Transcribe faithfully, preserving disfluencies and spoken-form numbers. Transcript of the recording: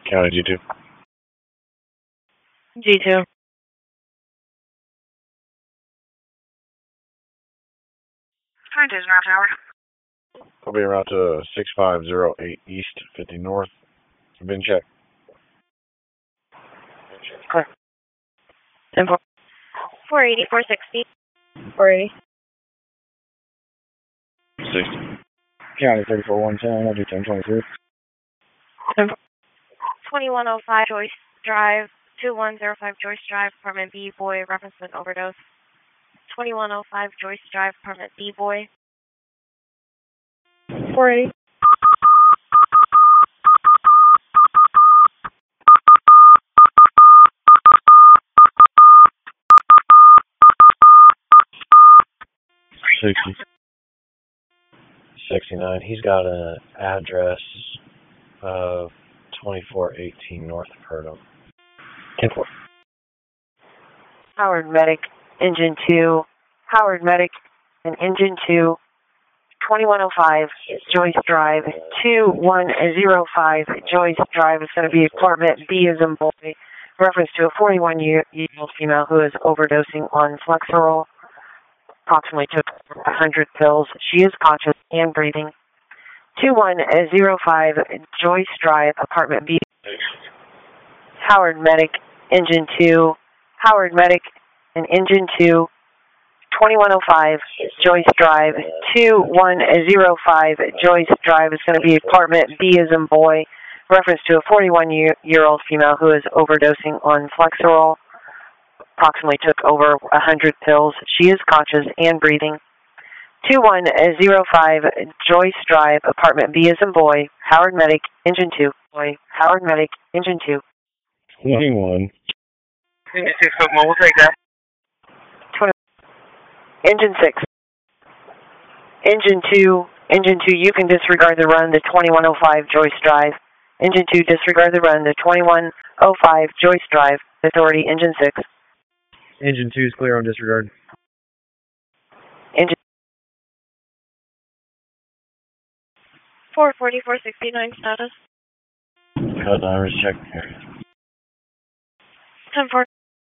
County G two. G two. Trying to route tower. I'll be around to six five zero eight East, fifty North. Been checked. Clear. ten four. four eighty, four sixty. four eighty. sixty. County thirty-four one ten, I'll do ten twenty-three. twenty-one oh five Joyce Drive, two one zero five Joyce Drive, apartment B, boy, reference with overdose. twenty-one oh five Joyce Drive, apartment B, boy. four eighty. sixty. sixty-nine. He's got an address of twenty-four eighteen North of Hurdle. ten four. Howard Medic, Engine two. Howard Medic and Engine two. twenty-one oh five Joyce Drive. two one zero five Joyce Drive is going to be apartment B as in boy. Reference to a forty-one-year-old female who is overdosing on Flexerol. Approximately took one hundred pills. She is conscious and breathing. two one zero five Joyce Drive, apartment B. Howard Medic, Engine two. Howard Medic and Engine two. twenty-one oh five Joyce Drive. two one zero five Joyce Drive is going to be apartment B as in boy. Reference to a forty-one-year-old female who is overdosing on Flexerol. Approximately took over one hundred pills. She is conscious and breathing. two one zero five Joyce Drive, apartment B as in boy. Howard Medic, Engine two. Boy. Howard Medic, Engine two. twenty-one. Engine six, we'll take that. twenty. Engine six. Engine two. Engine two, you can disregard the run to twenty-one oh five Joyce Drive. Engine two, disregard the run to twenty-one oh five Joyce Drive. Authority, Engine six. Engine two is clear on disregard. Engine four forty, four sixty-nine status. Cut divers check area. ten four.